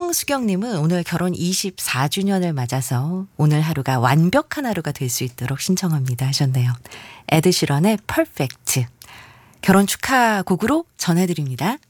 황수경님은 오늘 결혼 24주년을 맞아서 오늘 하루가 완벽한 하루가 될 수 있도록 신청합니다 하셨네요. 에드시런의 퍼펙트 결혼 축하 곡으로 전해드립니다.